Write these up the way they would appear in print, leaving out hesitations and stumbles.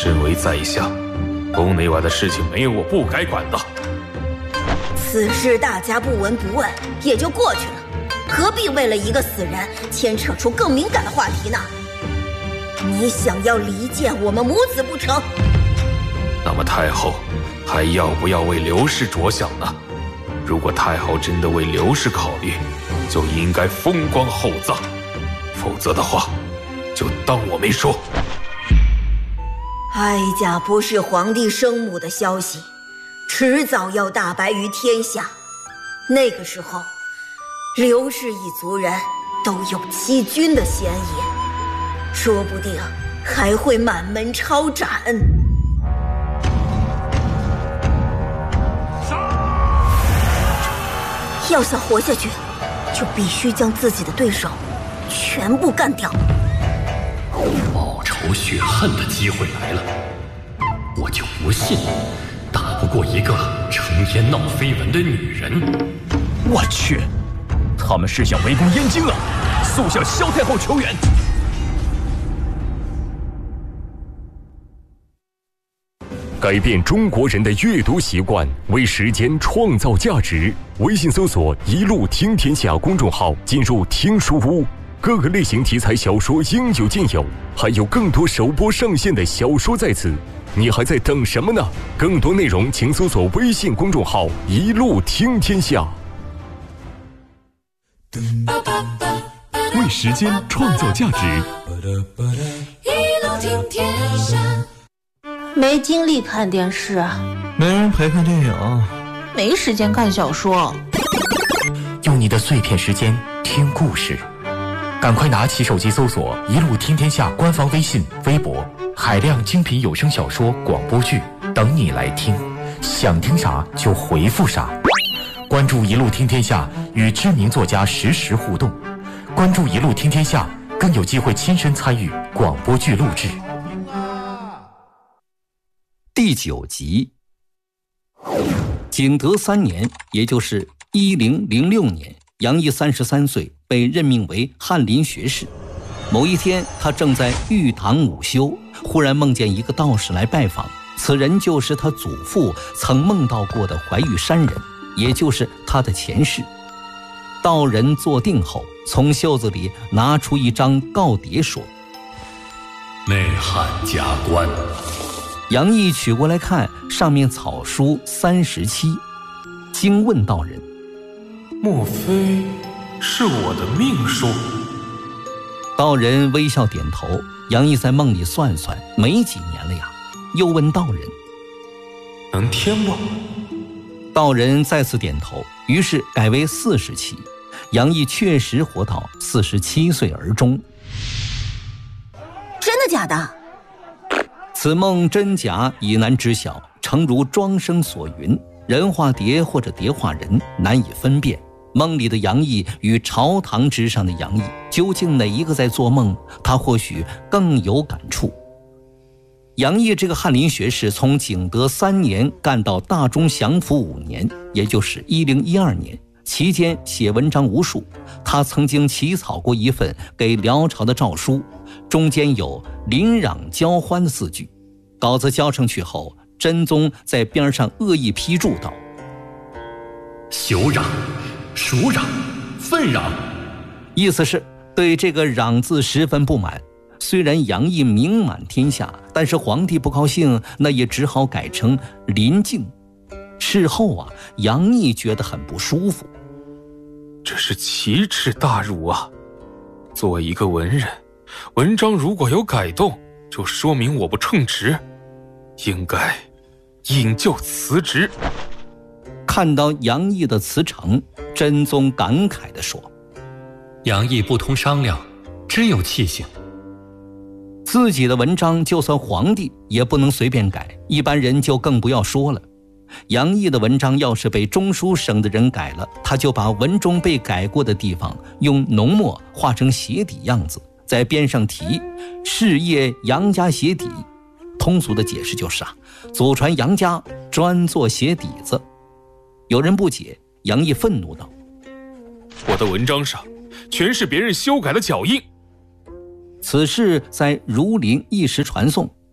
身为在下，宫内外的事情没有我不该管的。 此事大家不闻不问也就过去了，何必为了一个死人牵扯出更敏感的话题呢？你想要离间我们母子不成？ 那么太后还要不要为刘氏着想呢？如果太后真的为刘氏考虑，就应该风光厚葬，否则的话就当我没说。 哀家不是皇帝生母的消息迟早要大白于天下，那个时候刘氏一族人都有欺君的嫌疑，说不定还会满门抄斩。要想活下去，就必须将自己的对手全部干掉。 报仇雪恨的机会来了，我就不信打不过一个成天闹绯闻的女人。 我去，他们是想围攻燕京啊！速向萧太后求援。 改变中国人的阅读习惯，为时间创造价值。微信搜索“一路听天下”公众号，进入听书屋，各个类型题材小说应有尽有，还有更多首播上线的小说在此。你还在等什么呢？更多内容请搜索微信公众号“一路听天下”。为时间创造价值。 一路听天下。 没精力看电视， 没人陪看电影， 没时间看小说。 用你的碎片时间听故事，赶快拿起手机搜索“一路听天下”官方微信、微博，海量精品有声小说、广播剧等你来听，想听啥就回复啥。关注“一路听天下”，与知名作家实时互动。关注“一路听天下”，更有机会亲身参与广播剧录制。 第9集。景德3年，也就是1006年，杨毅33岁，被任命为翰林学士。某一天，他正在玉堂午休，忽然梦见一个道士来拜访，此人就是他祖父曾梦到过的怀玉山人，也就是他的前世。道人坐定后，从袖子里拿出一张告牒，说：“ 内翰加官。” 杨毅取过来看，上面草书37，惊问道人：“ 莫非是我的命数？” 道人微笑点头。杨毅在梦里算算，没几年了呀，又问道人：“ 能添吗？” 道人再次点头，于是改为40期。杨毅确实活到47岁而终。 真的假的？ 此梦真假已难知晓，诚如庄生所云，人化蝶或者蝶化人，难以分辨。梦里的杨毅与朝堂之上的杨毅，究竟哪一个在做梦？他或许更有感触。杨毅这个翰林学士，从景德3年干到大中祥符5年，也就是1012年，期间写文章无数。他曾经起草过一份给辽朝的诏书，中间有临壤交欢的4句。稿子交上去后，真宗在边上恶意批注道：“ 休壤、孰壤、愤壤。” 意思是对这个壤字十分不满。虽然杨毅名满天下，但是皇帝不高兴，那也只好改成临静。事后啊，杨毅觉得很不舒服。 这是奇耻大辱啊！作为一个文人，文章如果有改动，就说明我不称职，应该引咎辞职。 看到杨毅的辞呈，真宗感慨地说：“ 杨毅不通商量，真有气性。” 自己的文章就算皇帝也不能随便改，一般人就更不要说了。杨毅的文章要是被中书省的人改了，他就把文中被改过的地方用浓墨画成鞋底样子，在边上题“事业杨家鞋底”。通俗的解释就是祖传杨家专做鞋底子。有人不解，杨毅愤怒道：“ 我的文章上全是别人修改的脚印。” 此事在儒林一时传颂，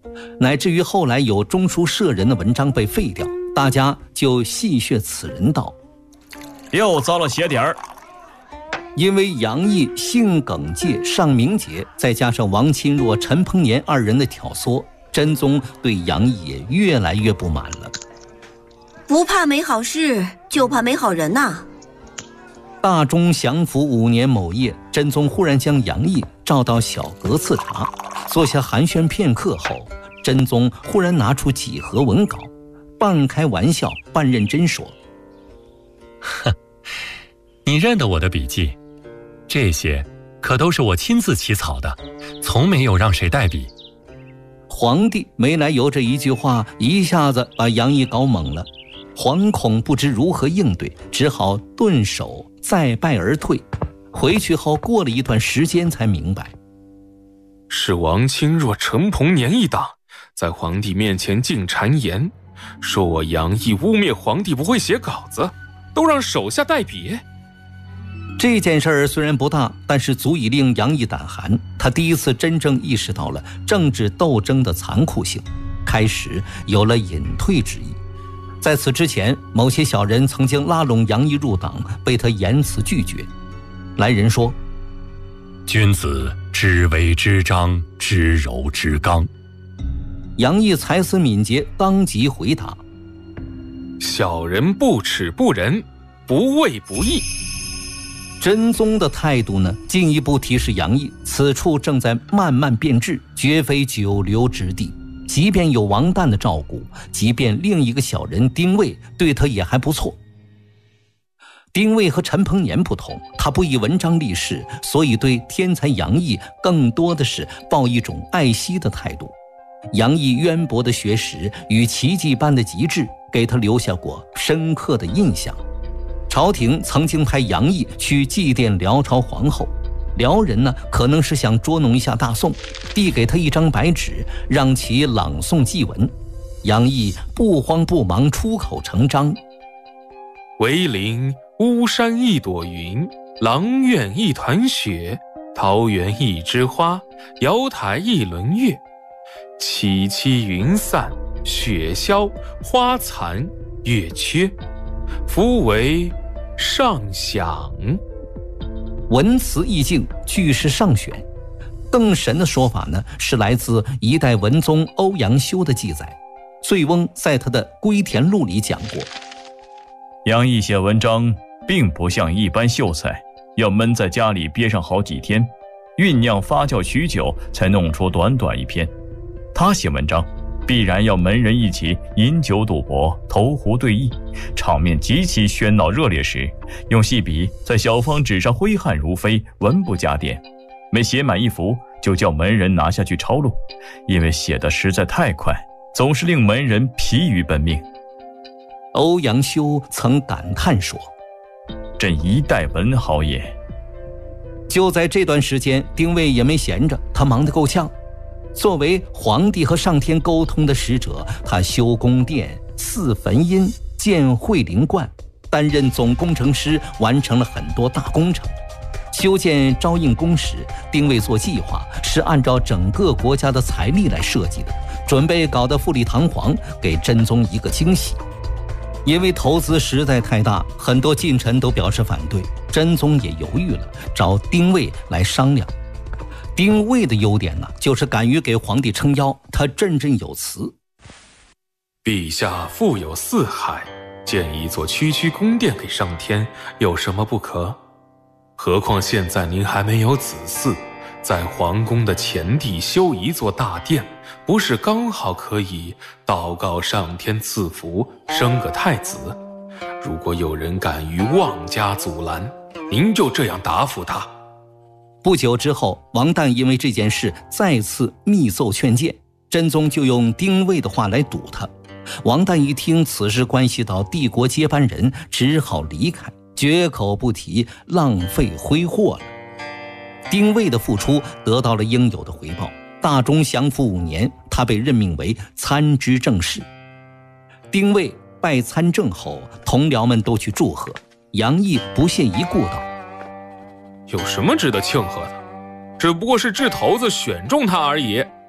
乃至于后来有中书舍人的文章被废掉，大家就戏谑此人道： 又遭了邪点儿。 因为杨毅性耿介尚明节，再加上王钦若、陈鹏年二人的挑唆，真宗对杨毅也越来越不满了。 不怕没好事，就怕没好人呐。 大中祥符5年某夜，真宗忽然将杨毅召到小阁赐茶，坐下寒暄片刻后，真宗忽然拿出几盒文稿，半开玩笑半认真说： 哼，你认得我的笔记？这些可都是我亲自起草的，从没有让谁代笔。 皇帝没来由这一句话一下子把杨毅搞懵了，惶恐不知如何应对，只好顿首再拜而退。回去后过了一段时间才明白， 是王钦若、陈鹏年一党在皇帝面前进谗言，说我杨毅污蔑皇帝不会写稿子，都让手下代笔。 这件事儿虽然不大，但是足以令杨毅胆寒。他第一次真正意识到了政治斗争的残酷性，开始有了隐退之意。在此之前，某些小人曾经拉拢杨毅入党，被他严词拒绝。来人说： 君子知微知章，知柔知刚。 杨毅才思敏捷，当即回答： 小人不耻不仁，不畏不义。 真宗的态度呢，进一步提示杨毅，此处正在慢慢变质，绝非久留之地。即便有王旦的照顾，即便另一个小人丁谓对他也还不错。丁谓和陈鹏年不同，他不以文章立事，所以对天才杨毅更多的是抱一种爱惜的态度。杨毅渊博的学识与奇迹般的极致，给他留下过深刻的印象。朝廷曾经派杨毅去祭奠辽朝皇后，辽人呢可能是想捉弄一下大宋，递给他一张白纸，让其朗诵祭文。杨毅不慌不忙，出口成章： 维陵巫山一朵云，阆苑一团雪，桃源一枝花，瑶台一轮月。凄凄云散，雪消，花残，月缺。夫为上想。 文辞意境，句式上选。更神的说法呢，是来自一代文宗欧阳修的记载。醉翁在他的《归田录》里讲过， 杨毅写文章并不像一般秀才，要闷在家里憋上好几天，酝酿发酵许久才弄出短短一篇。他写文章必然要门人一起饮酒赌博，投壶对弈，场面极其喧闹热烈时，用细笔在小方纸上挥汗如飞，文不加点。每写满一幅，就叫门人拿下去抄录，因为写得实在太快，总是令门人疲于奔命。 欧阳修曾感叹说： 朕一代文豪也。 就在这段时间，丁谓也没闲着，他忙得够呛。作为皇帝和上天沟通的使者，他修宫殿、祀坟茔、建惠灵观，担任总工程师，完成了很多大工程。修建昭应宫时，丁谓做计划是按照整个国家的财力来设计的，准备搞得富丽堂皇，给真宗一个惊喜。因为投资实在太大，很多近臣都表示反对，真宗也犹豫了，找丁谓来商量。丁谓的优点呢，就是敢于给皇帝撑腰，他振振有词： 陛下富有四海，建一座区区宫殿给上天，有什么不可？何况现在您还没有子嗣，在皇宫的前地修一座大殿，不是刚好可以祷告上天赐福，生个太子？如果有人敢于妄加阻拦，您就这样答复他。 不久之后，王旦因为这件事再次密奏劝谏，真宗就用丁谓的话来堵他。王旦一听此事关系到帝国接班人，只好离开，绝口不提，浪费挥霍了。丁谓的付出得到了应有的回报。大中祥符5年，他被任命为参知政事。丁谓拜参政后，同僚们都去祝贺，杨毅不屑一顾道： 有什么值得庆贺的？只不过是掷骰子选中他而已。